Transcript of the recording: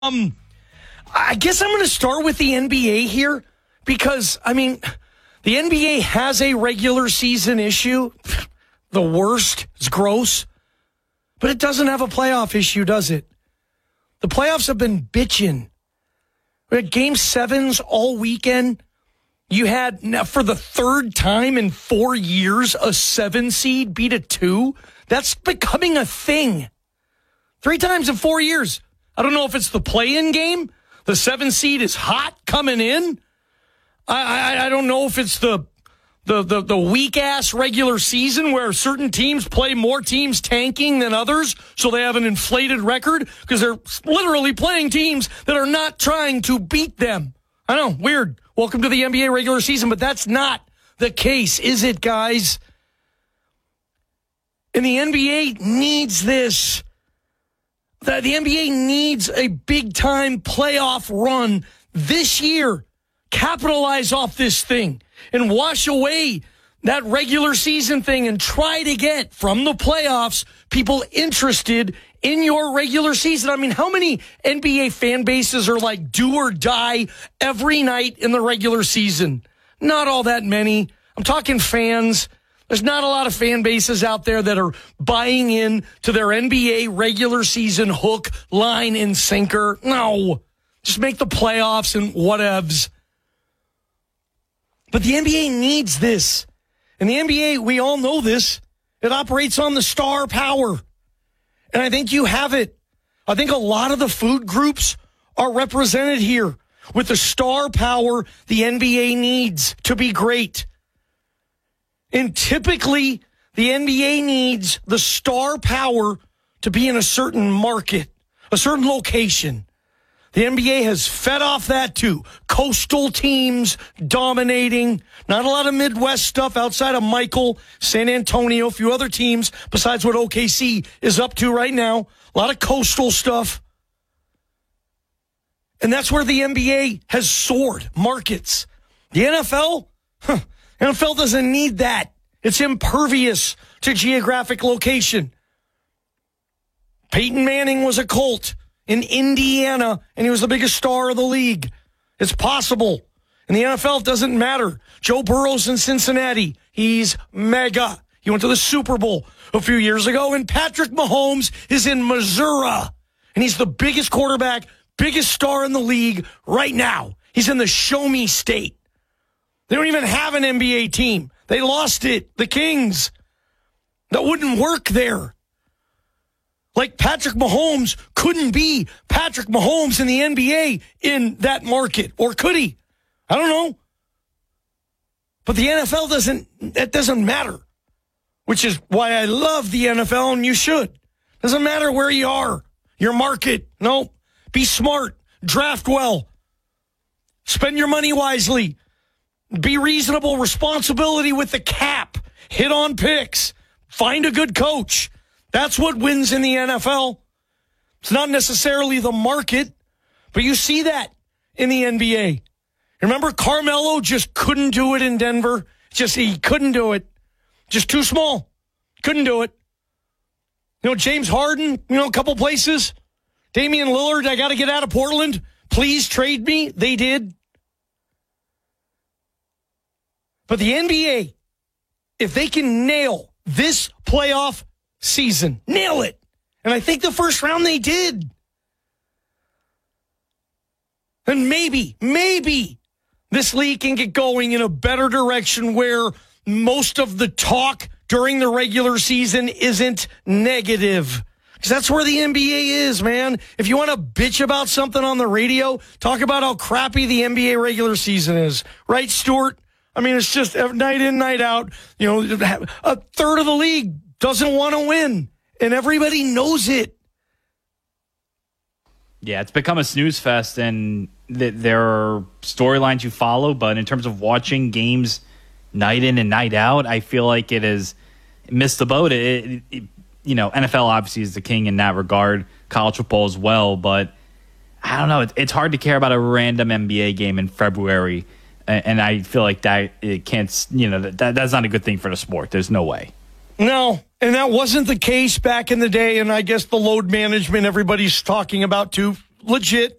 I guess I'm going to start with the NBA here because, the NBA has a regular season issue. The worst. It's gross. But it doesn't have a playoff issue, does it? The playoffs have been bitching. We had game sevens all weekend. You had, now for the third time in 4 years, a 7 seed beat a 2. That's becoming a thing. 3 times in 4 years. I don't know if it's the play-in game. The 7 seed is hot coming in. I don't know if it's the weak-ass regular season where certain teams play more teams tanking than others, so they have an inflated record because they're literally playing teams that are not trying to beat them. I know, weird. Welcome to the NBA regular season, but that's not the case, is it, guys? And the NBA needs this. The NBA needs a big-time playoff run this year. Capitalize off this thing and wash away that regular season thing and try to get from the playoffs people interested in your regular season. How many NBA fan bases are like do or die every night in the regular season? Not all that many. I'm talking fans. There's not a lot of fan bases out there that are buying in to their NBA regular season hook, line, and sinker. No. Just make the playoffs and whatevs. But the NBA needs this. And the NBA, we all know this, it operates on the star power. And I think you have it. I think a lot of the food groups are represented here with the star power the NBA needs to be great. And typically, the NBA needs the star power to be in a certain market, a certain location. The NBA has fed off that too. Coastal teams dominating. Not a lot of Midwest stuff outside of Michael, San Antonio, a few other teams besides what OKC is up to right now. A lot of coastal stuff. And that's where the NBA has soared markets. The NFL? NFL doesn't need that. It's impervious to geographic location. Peyton Manning was a Colt in Indiana, and he was the biggest star of the league. It's possible. In the NFL, it doesn't matter. Joe Burrow's in Cincinnati. He's mega. He went to the Super Bowl a few years ago, and Patrick Mahomes is in Missouri, and he's the biggest quarterback, biggest star in the league right now. He's in the show-me state. They don't even have an NBA team. They lost it. The Kings. That wouldn't work there. Like Patrick Mahomes couldn't be Patrick Mahomes in the NBA in that market. Or could he? I don't know. But the NFL doesn't matter. Which is why I love the NFL, and you should. Doesn't matter where you are. Your market. No. Be smart. Draft well. Spend your money wisely. Be reasonable. Responsibility with the cap. Hit on picks. Find a good coach. That's what wins in the NFL. It's not necessarily the market, but you see that in the NBA. Remember, Carmelo just couldn't do it in Denver. He couldn't do it. Just too small. Couldn't do it. James Harden, a couple places. Damian Lillard, I got to get out of Portland. Please trade me. They did. But the NBA, if they can nail this playoff season, nail it. And I think the first round they did. And maybe this league can get going in a better direction where most of the talk during the regular season isn't negative. Because that's where the NBA is, man. If you want to bitch about something on the radio, talk about how crappy the NBA regular season is. Right, Stuart? It's just night in, night out. A third of the league doesn't want to win, and everybody knows it. Yeah, it's become a snooze fest, and there are storylines you follow, but in terms of watching games night in and night out, I feel like it has missed the boat. NFL obviously is the king in that regard, college football as well, but I don't know. It's hard to care about a random NBA game in February, and I feel like that it can't. That's not a good thing for the sport. There's no way. No, and that wasn't the case back in the day, and I guess the load management everybody's talking about too legit